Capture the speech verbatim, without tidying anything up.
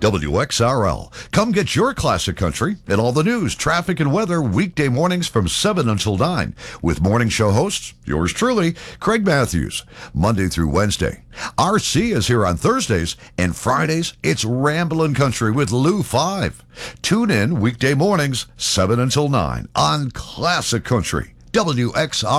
W X R L. Come get your classic country and all the news, traffic, and weather weekday mornings from seven until nine with morning show hosts, yours truly, Craig Matthews, Monday through Wednesday. R C is here on Thursdays, and Fridays, it's Ramblin' Country with Lou Five. Tune in weekday mornings, seven until nine on Classic Country, W X R L.